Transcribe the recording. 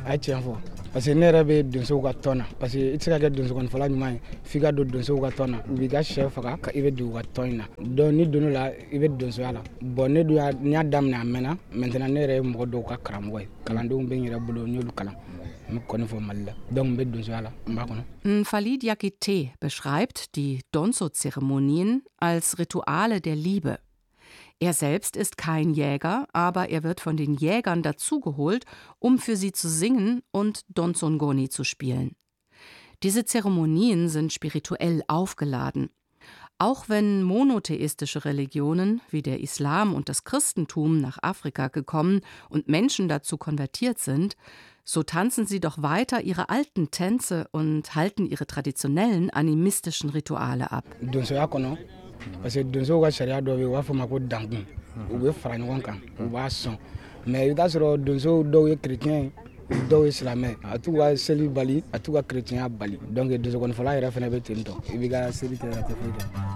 a ye tiɲɛ fɔ parce que ne yɛrɛ bɛ donsow ka tɔn na parce que i tɛ se ka kɛ donsokɔnifɔla ɲuman ye f'i ka don donsow ka tɔn na u b'i ka sɛ faga i bɛ don u ka tɔn in na donc ni donn'o la i bɛ donsoya la bon ne dun y'a daminɛ a mɛnna maintenant ne yɛrɛ ye mɔgɔ dɔw ka karamɔgɔ ye kalandenw bɛ n yɛrɛ bolo n y'olu kalan n kɔni fɔ Mali la donc n bɛ donsoya la n b'a kɔnɔ. Khalid Yakite beschreibt die Donso-Zeremonien als Rituale der Liebe. Er selbst ist kein Jäger, aber er wird von den Jägern dazugeholt, um für sie zu singen und Donsongoni zu spielen. Diese Zeremonien sind spirituell aufgeladen. Auch wenn monotheistische Religionen wie der Islam und das Christentum nach Afrika gekommen und Menschen dazu konvertiert sind, so tanzen sie doch weiter ihre alten Tänze und halten ihre traditionellen animistischen Rituale ab. Parce que donsow ka sariya dɔ bɛ yen u b'a fɔ ma ko dankun u bɛ fara ɲɔgɔn kan u b'a sɔn mais i bɛ taa sɔrɔ donsow dɔw ye chrétien ye dɔw ye silamɛ a t'u ka seli bali a t'u ka chrétienya bali donc donsokɔnifɔla yɛrɛ fana bɛ ten tɔ i b'i ka seli kɛ a tɛ foyi kɛ.